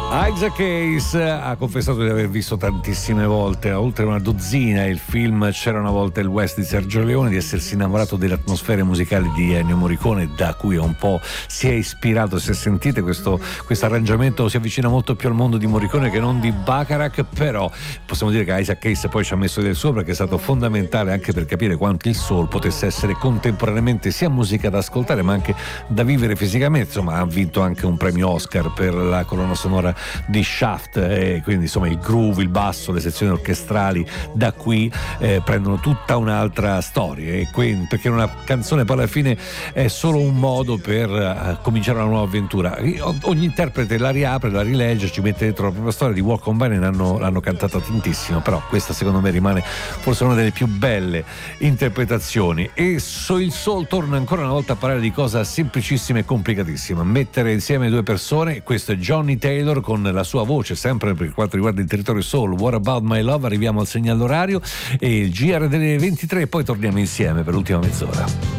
Isaac Hayes ha confessato di aver visto tantissime volte, oltre una dozzina, il film C'era una volta il West di Sergio Leone, di essersi innamorato delle atmosfere musicali di Ennio Morricone, da cui un po' si è ispirato. Se sentite questo arrangiamento si avvicina molto più al mondo di Morricone che non di Bacharach, però possiamo dire che Isaac Hayes poi ci ha messo del suo, perché è stato fondamentale anche per capire quanto il soul potesse essere contemporaneamente sia musica da ascoltare ma anche da vivere fisicamente. Insomma, ha vinto anche un premio Oscar per la colonna sonora di Shaft, e quindi insomma il groove, il basso, le sezioni orchestrali da qui prendono tutta un'altra storia, e quindi, perché una canzone poi alla fine è solo un modo per cominciare una nuova avventura. Ogni interprete la riapre, la rilegge, ci mette dentro la propria storia. Di Walk on By l'hanno cantata tantissimo, però questa secondo me rimane forse una delle più belle interpretazioni. E il soul torna ancora una volta a parlare di cosa semplicissima e complicatissima: mettere insieme due persone. Questo è Johnny Taylor con la sua voce, sempre per quanto riguarda il territorio soul, What About My Love. Arriviamo al segnale orario e il GR delle 23 e poi torniamo insieme per l'ultima mezz'ora.